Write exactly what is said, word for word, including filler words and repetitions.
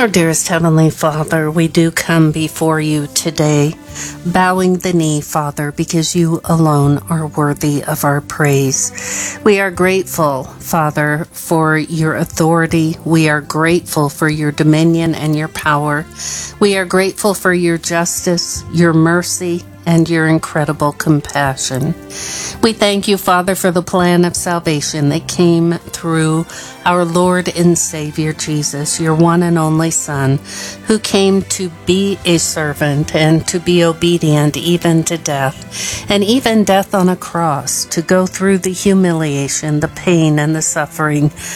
Our dearest Heavenly Father, we do come before you today, bowing the knee, Father, because you alone are worthy of our praise. We are grateful, Father, for your authority. We are grateful for your dominion and your power. We are grateful for your justice, your mercy, and your incredible compassion. We thank you, Father, for the plan of salvation that came through our Lord and Savior Jesus, your one and only Son, who came to be a servant and to be obedient even to death, and even death on a cross, to go through the humiliation, the pain, and the suffering